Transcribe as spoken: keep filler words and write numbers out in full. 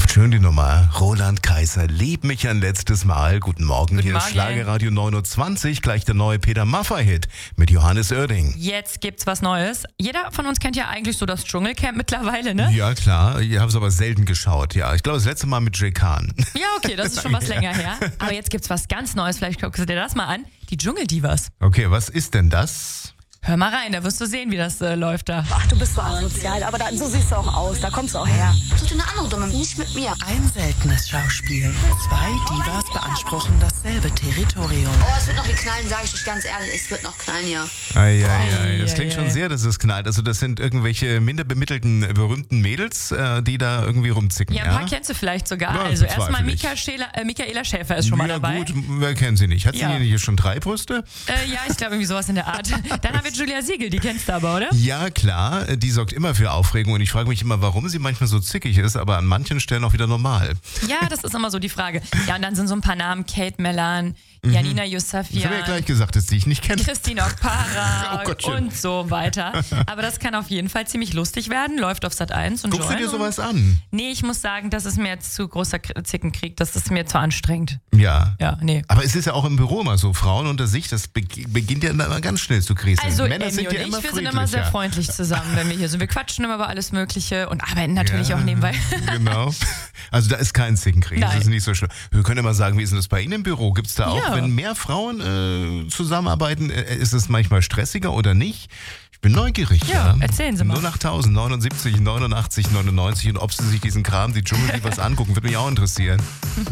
Schön die Nummer. Roland Kaiser, lieb mich ein letztes Mal. Guten Morgen, Guten hier Morgen. ist Schlagerradio neun Uhr zwanzig, gleich der neue Peter Maffay-Hit mit Johannes Oerding. Jetzt gibt's was Neues. Jeder von uns kennt ja eigentlich so das Dschungelcamp mittlerweile, ne? Ja, klar. Ich habe es aber selten geschaut. Ja, ich glaube, das letzte Mal mit Jay Khan. Ja, okay, das ist schon was länger her. Aber jetzt gibt's was ganz Neues. Vielleicht guckst du dir das mal an. Die Dschungeldivas. Okay, was ist denn das? Hör mal rein, da wirst du sehen, wie das äh, läuft da. Ach, du bist so asozial, aber da, so siehst du auch aus, da kommst du auch her. Such dir eine andere Dumme, nicht mit mir. Ein seltenes Schauspiel. Zwei Divas beanspruchen dasselbe Territorium. Oh, es wird noch knallen, sage ich euch ganz ehrlich. Es wird noch knallen, ja. Ei, ei, ei. Das Ei, klingt ei, schon ei. sehr, dass es knallt. Also das sind irgendwelche minder bemittelten, berühmten Mädels, äh, die da irgendwie rumzicken. Ja, ein paar kennst du vielleicht sogar. Ja, also bezweifle erstmal ich. Michael Schäler, äh, Michaela Schäfer ist schon mal ja, dabei. gut, wer kennt sie nicht? Hat sie Ja. hier schon drei Brüste? Äh, ja, ich glaube irgendwie sowas in der Art. Dann haben wir Julia Siegel, die kennst du aber, oder? Ja, klar, die sorgt immer für Aufregung und ich frage mich immer, warum sie manchmal so zickig ist, aber an manchen Stellen auch wieder normal. Ja, das ist immer so die Frage. Ja, und dann sind so ein paar Namen, Kate Mellan, Janina Ich habe Youssafian, ja gleich gesagt, dass die ich nicht kenne. Christine Okpara Oh Gottchen. und so weiter. Aber das kann auf jeden Fall ziemlich lustig werden. Läuft auf Sat eins und Guckst du Join dir und- sowas an? Nee, ich muss sagen, das ist mir jetzt zu großer K- Zickenkrieg. Das ist mir zu anstrengend. Ja. Ja, nee. Aber es ist ja auch im Büro immer so, Frauen unter sich, das be- beginnt ja immer ganz schnell zu kriseln. Also Männer Emmy sind und ja ich, immer wir sind immer sehr friedlicher. freundlich zusammen, wenn wir hier sind. Wir quatschen immer über alles Mögliche und arbeiten natürlich Ja, auch nebenbei. Genau. Also da ist kein Zickenkrieg, das Nein. ist nicht so schlimm. Wir können immer sagen, wie ist denn das bei Ihnen im Büro? Gibt es da auch, Ja. wenn mehr Frauen äh, zusammenarbeiten, äh, ist es manchmal stressiger oder nicht? Ich bin neugierig. Ja, erzählen Sie mal. null acht tausend neunundsiebzig neunundachtzig neunundneunzig und ob Sie sich diesen Kram, die Dschungeldivas angucken, würde mich auch interessieren.